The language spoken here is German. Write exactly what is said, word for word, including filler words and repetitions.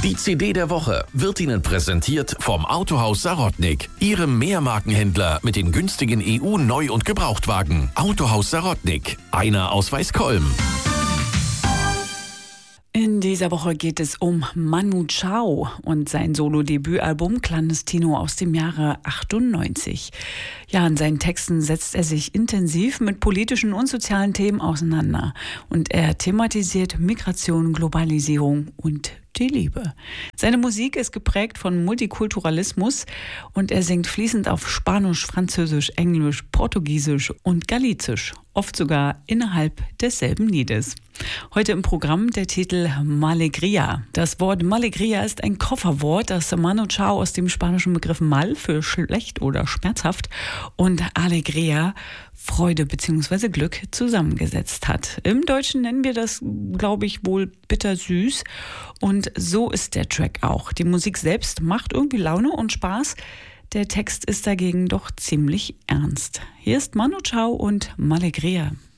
Die C D der Woche wird Ihnen präsentiert vom Autohaus Sarotnik, Ihrem Mehrmarkenhändler mit den günstigen E U-Neu- und Gebrauchtwagen. Autohaus Sarotnik, einer aus Weißkolm. In dieser Woche geht es um Manu Chao und sein Solo-Debütalbum Clandestino aus dem Jahre achtundneunzig. Ja, in seinen Texten setzt er sich intensiv mit politischen und sozialen Themen auseinander. Und er thematisiert Migration, Globalisierung und die Liebe. Seine Musik ist geprägt von Multikulturalismus und er singt fließend auf Spanisch, Französisch, Englisch, Portugiesisch und Galizisch, oft sogar innerhalb desselben Liedes. Heute im Programm der Titel Malegria. Das Wort Malegria ist ein Kofferwort, das Manu Chao aus dem spanischen Begriff mal für schlecht oder schmerzhaft und Alegria, Freude bzw. Glück, zusammengesetzt hat. Im Deutschen nennen wir das, glaube ich, wohl bittersüß. Und so ist der Track auch. Die Musik selbst macht irgendwie Laune und Spaß. Der Text ist dagegen doch ziemlich ernst. Hier ist Manu Chao und Malegria.